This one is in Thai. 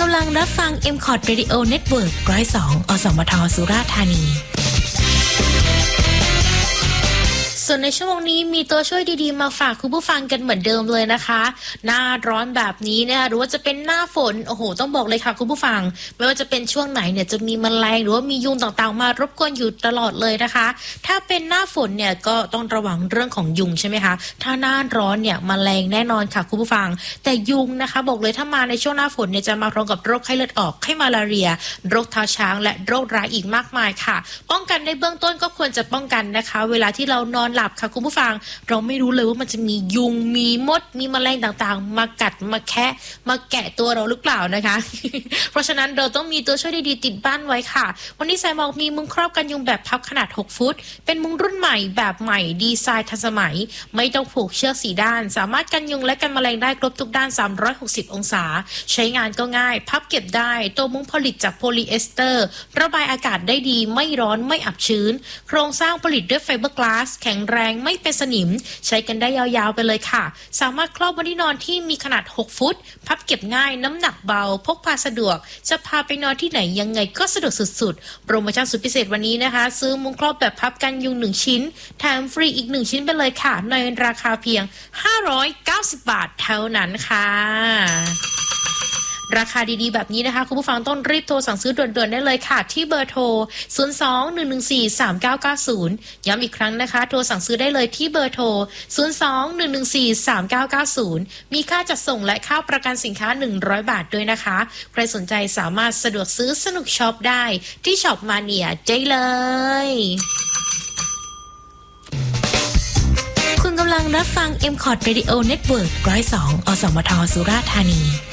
ำลังรับฟัง MCOT Radio Network 102 อสมท สุราษฎร์ธานีส่วนในชั่วโมงนี้มีตัวช่วยดีๆมาฝากคุณผู้ฟังกันเหมือนเดิมเลยนะคะหน้าร้อนแบบนี้เนี่ยหรือว่าจะเป็นหน้าฝนโอ้โหต้องบอกเลยค่ะคุณผู้ฟังไม่ว่าจะเป็นช่วงไหนเนี่ยจะมีแมลงหรือว่ามียุงต่างๆมารบกวนอยู่ตลอดเลยนะคะถ้าเป็นหน้าฝนเนี่ยก็ต้องระวังเรื่องของยุงใช่ไหมคะถ้าหน้าร้อนเนี่ยแมลงแน่นอนค่ะคุณผู้ฟังแต่ยุงนะคะบอกเลยถ้ามาในช่วงหน้าฝนเนี่ยจะมาพร้อมกับโรคไข้เลือดออกไข้มาลาเรียโรคเท้าช้างและโรคร้ายอีกมากมายค่ะป้องกันในเบื้องต้นก็ควรจะป้องกันนะคะเวลาที่เรานอนหลับค่ะคุณผู้ฟังเราไม่รู้เลยว่ามันจะมียุงมีมดมีแมลงต่างๆมากัดมาแคะมาแกะตัวเราหรือเปล่านะคะ เพราะฉะนั้นเราต้องมีตัวช่วยดีๆติดบ้านไว้ค่ะวันนี้สายหมอกมีมุ้งครอบกันยุงแบบพับขนาด6ฟุตเป็นมุ้งรุ่นใหม่แบบใหม่ดีไซน์ทันสมัยไม่ต้องผูกเชือก4ด้านสามารถกันยุงและกันแมลงได้ครบทุกด้าน360องศาใช้งานก็ง่ายพับเก็บได้ตัวมุ้งผลิตจากโพลีเอสเตอร์ระบายอากาศได้ดีไม่ร้อนไม่อับชื้นโครงสร้างผลิตด้วยไฟเบอร์กลาสแข็งแรงไม่เป็นสนิมใช้กันได้ยาวๆไปเลยค่ะสามารถครอบบนที่นอนที่มีขนาด6ฟุตพับเก็บง่ายน้ำหนักเบาพกพาสะดวกจะพาไปนอนที่ไหนยังไงก็สะดวกสุดๆโปรโมชั่นสุดพิเศษวันนี้นะคะซื้อมุ้งครอบแบบพับกันยุง1ชิ้นแถมฟรีอีก1ชิ้นไปเลยค่ะในราคาเพียง590 บาทเท่านั้นค่ะราคาดีๆแบบนี้นะคะคุณผู้ฟังต้องรีบโทรสั่งซื้อด่วนๆได้เลยค่ะที่เบอร์โทร 02-114-3990 ย้ำอีกครั้งนะคะโทรสั่งซื้อได้เลยที่เบอร์โทร 02-114-3990 มีค่าจัดส่งและค่าประกันสินค้า100 บาทด้วยนะคะใครสนใจสามารถสะดวกซื้อสนุกช็อปได้ที่ช็อปมาเนียได้เลยคุณกำลังรับฟัง MCOT Radio Network 102 อสมท สุราษฎร์ธานี